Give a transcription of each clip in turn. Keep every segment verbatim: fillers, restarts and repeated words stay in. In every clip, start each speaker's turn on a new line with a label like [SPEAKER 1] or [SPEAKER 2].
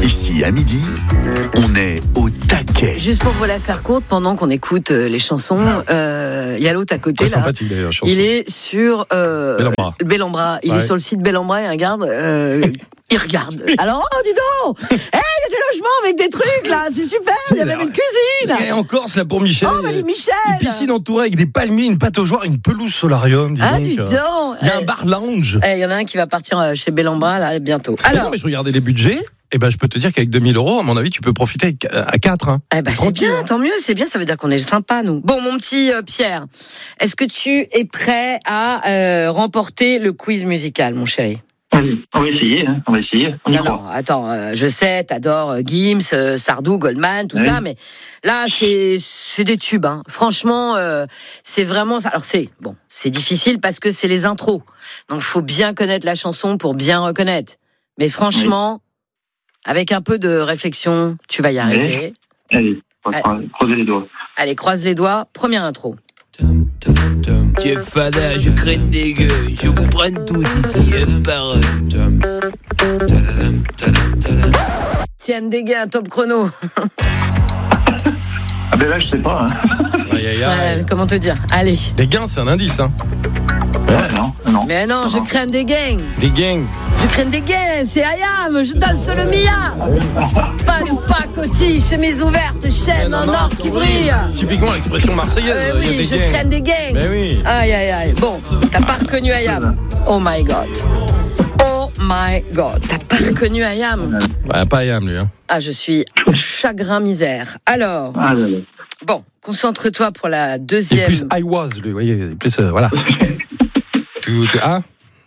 [SPEAKER 1] Ici, à midi, on est au taquet.
[SPEAKER 2] Juste pour vous la faire courte, pendant qu'on écoute euh, les chansons, il euh, y a l'autre à côté.
[SPEAKER 3] Très
[SPEAKER 2] là.
[SPEAKER 3] sympathique d'ailleurs, chanson.
[SPEAKER 2] Il est sur euh,
[SPEAKER 3] Bellambra.
[SPEAKER 2] Bellambra. Il
[SPEAKER 3] Ouais.
[SPEAKER 2] est sur le site Bellambra et regarde. Euh, il regarde. Alors, oh, dis donc, il hey, y a des logements avec des trucs là, c'est super. Il y a même une cuisine.
[SPEAKER 3] Et en Corse, là, pour Michel.
[SPEAKER 2] Oh, mais Michel.
[SPEAKER 3] Une piscine entourée avec des palmiers, une pataugeoire, une pelouse solarium. Dis
[SPEAKER 2] Ah,
[SPEAKER 3] donc.
[SPEAKER 2] dis donc.
[SPEAKER 3] Il y a un
[SPEAKER 2] Eh.
[SPEAKER 3] bar lounge.
[SPEAKER 2] Il y en a un qui va partir euh, chez Bellambra là bientôt.
[SPEAKER 3] Alors,
[SPEAKER 2] Alors,
[SPEAKER 3] non, mais je regardais les budgets. Et ben, je peux te dire qu'avec deux mille euros, à mon avis, tu peux profiter avec- à quatre. Hein.
[SPEAKER 2] eh ben, c'est
[SPEAKER 3] Tranquille,
[SPEAKER 2] bien,
[SPEAKER 3] hein.
[SPEAKER 2] tant mieux, c'est bien, ça veut dire qu'on est sympa, nous. Bon, mon petit euh, Pierre, est-ce que tu es prêt à euh, remporter le quiz musical, mon chéri?
[SPEAKER 4] Allez, on va essayer, hein, on va essayer. On y
[SPEAKER 2] Non,
[SPEAKER 4] croit.
[SPEAKER 2] non, attends, euh, je sais, t'adores euh, Gims, euh, Sardou, Goldman, tout
[SPEAKER 4] Oui.
[SPEAKER 2] ça, mais là, c'est c'est des tubes. Hein. Franchement, euh, c'est vraiment ça. Alors, c'est bon, c'est difficile parce que c'est les intros. Donc, faut bien connaître la chanson pour bien reconnaître. Mais franchement, avec un peu de réflexion, tu vas y arriver.
[SPEAKER 4] Allez, on va
[SPEAKER 2] Allez.
[SPEAKER 4] croiser les doigts.
[SPEAKER 2] Allez, croise les doigts. Première intro.
[SPEAKER 5] Jeff Fada, je crête des gueux, je vous prends tous ici, un par un.
[SPEAKER 2] Tiens, dégueu, un top chrono.
[SPEAKER 4] Ah ben là, je sais pas. Hein.
[SPEAKER 3] Aïe, aïe, aïe.
[SPEAKER 2] Ouais, comment te dire? Allez.
[SPEAKER 3] Des gains, c'est un indice. Hein.
[SPEAKER 4] Ouais, non, non.
[SPEAKER 2] Mais non, je crains des gangs.
[SPEAKER 3] Des gangs.
[SPEAKER 2] Je crains des gains, c'est Ayam, je danse le Mia. Pas de pacotille, chemise ouverte, chaîne en or qui brille.
[SPEAKER 3] Typiquement l'expression marseillaise.
[SPEAKER 2] Euh,
[SPEAKER 3] il y a
[SPEAKER 2] oui,
[SPEAKER 3] des
[SPEAKER 2] je
[SPEAKER 3] gangs.
[SPEAKER 2] crains des gangs.
[SPEAKER 3] Mais oui.
[SPEAKER 2] Aïe, aïe, aïe. Bon, t'as pas reconnu Ayam. Oh my God. Oh my God. T'as pas reconnu Ayam.
[SPEAKER 3] Ouais, pas Ayam, lui. Hein.
[SPEAKER 2] Ah, je suis chagrin misère. Alors,
[SPEAKER 4] Ah là là.
[SPEAKER 2] bon, concentre-toi pour la
[SPEAKER 3] Il est
[SPEAKER 2] deuxième.
[SPEAKER 3] plus I was, lui. Vous voyez, il est plus. Euh, voilà. tout, tout, hein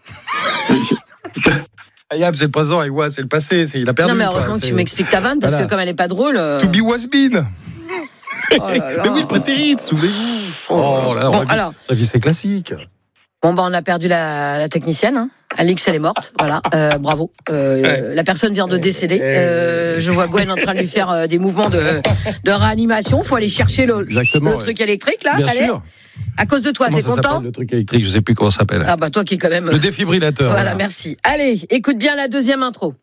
[SPEAKER 3] Ayam, c'est le présent. I was, c'est le passé. C'est, il a perdu.
[SPEAKER 2] Non, mais
[SPEAKER 3] quoi,
[SPEAKER 2] heureusement que
[SPEAKER 3] c'est-
[SPEAKER 2] tu m'expliques ta vanne parce
[SPEAKER 3] Voilà.
[SPEAKER 2] que comme elle est pas drôle. euh,
[SPEAKER 3] To be was been.
[SPEAKER 2] oh là là.
[SPEAKER 3] Mais oui, le prétérit, souvenez-vous. Oh là là,
[SPEAKER 2] Bon,
[SPEAKER 3] la vie-
[SPEAKER 2] alors.
[SPEAKER 3] la vie, c'est classique.
[SPEAKER 2] Bon, bah, on a perdu la, la technicienne. Hein. Alix, elle est morte. Voilà. Euh, bravo. Euh,
[SPEAKER 3] Ouais.
[SPEAKER 2] La personne vient de décéder. Euh, je vois Gwen en train de lui faire euh, des mouvements de, de réanimation. Faut aller chercher le,
[SPEAKER 3] Exactement,
[SPEAKER 2] le
[SPEAKER 3] ouais.
[SPEAKER 2] truc électrique, là.
[SPEAKER 3] Bien
[SPEAKER 2] Allez.
[SPEAKER 3] sûr.
[SPEAKER 2] À cause de toi,
[SPEAKER 3] Comment
[SPEAKER 2] t'es
[SPEAKER 3] ça
[SPEAKER 2] content?
[SPEAKER 3] s'appelle, le truc électrique, je sais plus comment ça s'appelle.
[SPEAKER 2] Ah, bah, toi qui est quand même.
[SPEAKER 3] Le défibrillateur.
[SPEAKER 2] Voilà, merci. Allez, écoute bien la deuxième intro.